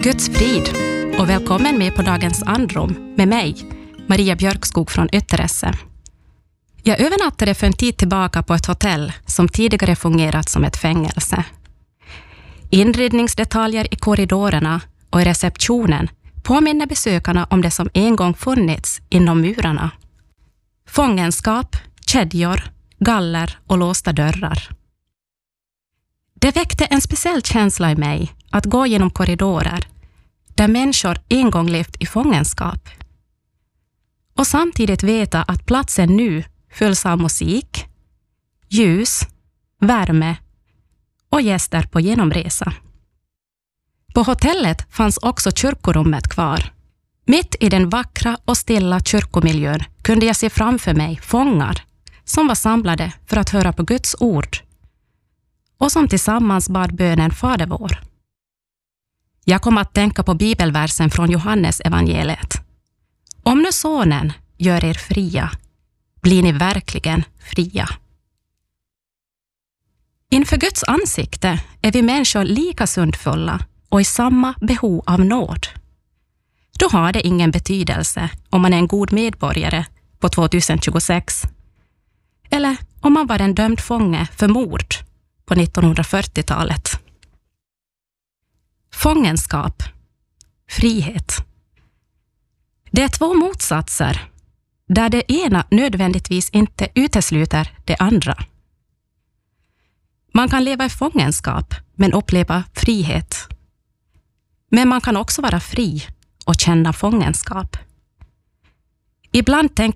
Guds frid och välkommen med på dagens andrum med mig, Maria Björkskog från Ytteresse. Jag övernattade för en tid tillbaka på ett hotell som tidigare fungerat som ett fängelse. Inredningsdetaljer i korridorerna och i receptionen påminner besökarna om det som en gång funnits inom murarna. Fångenskap, kedjor, galler och låsta dörrar. Det väckte en speciell känsla i mig att gå genom korridorer där människor en gång levt i fångenskap. Och samtidigt veta att platsen nu fylls av musik, ljus, värme och gäster på genomresa. På hotellet fanns också kyrkorummet kvar. Mitt i den vackra och stilla kyrkomiljön kunde jag se framför mig fångar som var samlade för att höra på Guds ord och som tillsammans bad bönen Fader vår. Jag kom att tänka på bibelversen från Johannes evangeliet. Om nu sonen gör er fria, blir ni verkligen fria. Inför Guds ansikte är vi människor lika syndfulla och i samma behov av nåd. Då har det ingen betydelse om man är en god medborgare på 2026 eller om man var en dömd fånge för mord på 1940-talet. Fångenskap, frihet. Det är två motsatser där det ena nödvändigtvis inte utesluter det andra. Man kan leva i fångenskap men uppleva frihet. Men man kan också vara fri och känna fångenskap. Ibland tänker